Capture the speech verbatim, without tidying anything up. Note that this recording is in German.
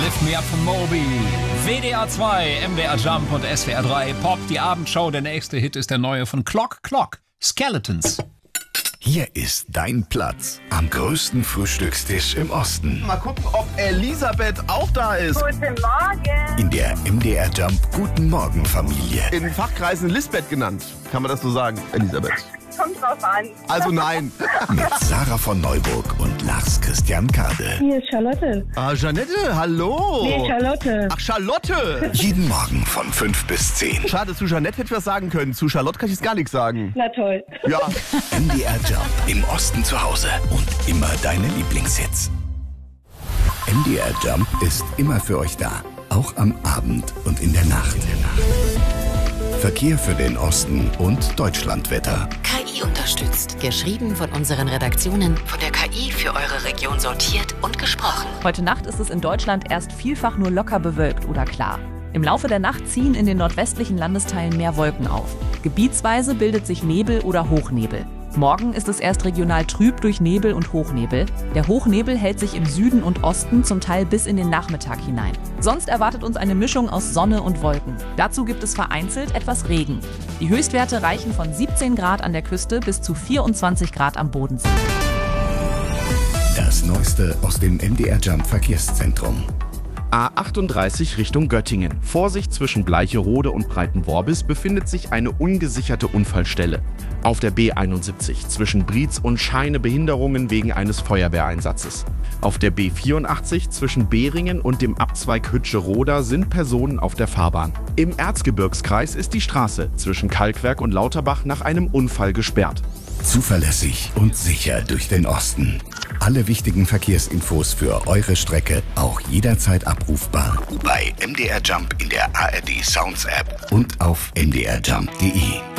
Lift Me Up von Moby. W D R zwei, M D R Jump und S W R drei Pop, die Abendshow. Der nächste Hit ist der neue von Clock Clock, Skeletons. Hier ist dein Platz am größten Frühstückstisch im Osten. Mal gucken, ob Elisabeth auch da ist. Guten Morgen. In der M D R Jump Guten Morgen Familie. In Fachkreisen Lisbeth genannt. Kann man das so sagen, Elisabeth? Kommt drauf an. Also nein. Mit Sarah von Neuburg und Lars Christian Kade. Hier ist Charlotte. Ah, Janette, hallo. Nee, Charlotte. Ach, Charlotte. Jeden Morgen von fünf bis zehn. Schade, zu Janette hätte ich was sagen können. Zu Charlotte kann ich jetzt gar nichts sagen. Na toll. Ja. M D R Jump im Osten zu Hause und immer deine Lieblingshits. M D R Jump ist immer für euch da. Auch am Abend und in der Nacht. Verkehr für den Osten und Deutschlandwetter. K I unterstützt. Geschrieben von unseren Redaktionen. Von der K I für eure Region sortiert und gesprochen. Heute Nacht ist es in Deutschland erst vielfach nur locker bewölkt oder klar. Im Laufe der Nacht ziehen in den nordwestlichen Landesteilen mehr Wolken auf. Gebietsweise bildet sich Nebel oder Hochnebel. Morgen ist es erst regional trüb durch Nebel und Hochnebel. Der Hochnebel hält sich im Süden und Osten zum Teil bis in den Nachmittag hinein. Sonst erwartet uns eine Mischung aus Sonne und Wolken. Dazu gibt es vereinzelt etwas Regen. Die Höchstwerte reichen von siebzehn Grad an der Küste bis zu vierundzwanzig Grad am Bodensee. Das Neueste aus dem M D R Jump Verkehrszentrum. A achtunddreißig Richtung Göttingen. Vorsicht, zwischen Bleicherode und Breitenworbis befindet sich eine ungesicherte Unfallstelle. Auf der B einundsiebzig zwischen Brietz und Scheine Behinderungen wegen eines Feuerwehreinsatzes. Auf der B vierundachtzig zwischen Behringen und dem Abzweig Hütsche-Roda sind Personen auf der Fahrbahn. Im Erzgebirgskreis ist die Straße zwischen Kalkwerk und Lauterbach nach einem Unfall gesperrt. Zuverlässig und sicher durch den Osten. Alle wichtigen Verkehrsinfos für eure Strecke auch jederzeit abrufbar bei M D R Jump in der A R D Sounds App und auf m d r jump punkt d e.